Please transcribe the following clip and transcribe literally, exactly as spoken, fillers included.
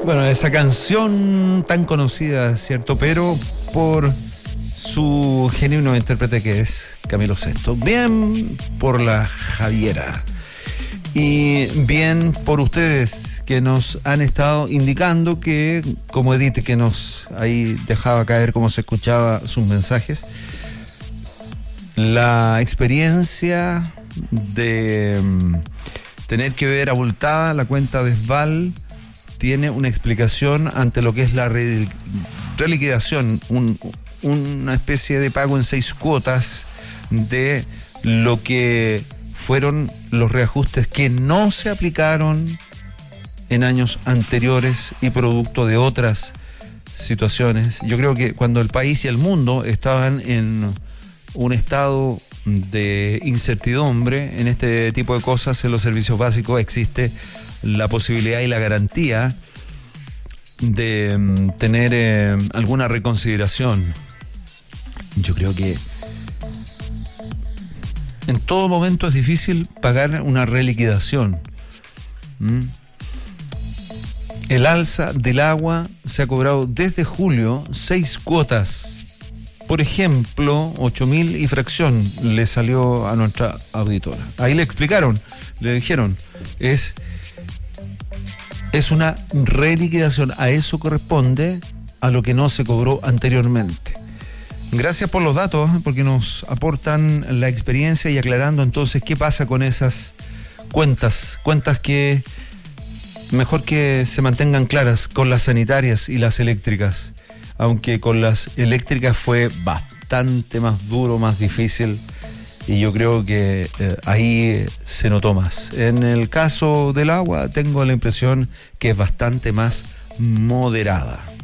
Bueno, esa canción tan conocida, ¿cierto? Pero por su genuino intérprete que es Camilo Sesto. Bien por la Javiera. Y bien por ustedes que nos han estado indicando que, como Edith, que nos ahí dejaba caer cómo se escuchaba sus mensajes, la experiencia de um, tener que ver abultada la cuenta de Sval tiene una explicación ante lo que es la re- reliquidación, un, una especie de pago en seis cuotas de lo que fueron los reajustes que no se aplicaron en años anteriores y producto de otras situaciones. Yo creo que cuando el país y el mundo estaban en un estado de incertidumbre en este tipo de cosas, en los servicios básicos existe la posibilidad y la garantía de um, tener eh, alguna reconsideración. Yo creo que en todo momento es difícil pagar una reliquidación. ¿Mm? El alza del agua se ha cobrado desde julio seis cuotas. Por ejemplo, ocho mil y fracción le salió a nuestra auditora. Ahí le explicaron, le dijeron, es, es una reliquidación, a eso corresponde a lo que no se cobró anteriormente. Gracias por los datos, porque nos aportan la experiencia y aclarando entonces qué pasa con esas cuentas, cuentas que mejor que se mantengan claras con las sanitarias y las eléctricas, aunque con las eléctricas fue bastante más duro, más difícil, y yo creo que eh, ahí se notó más. En el caso del agua tengo la impresión que es bastante más moderada.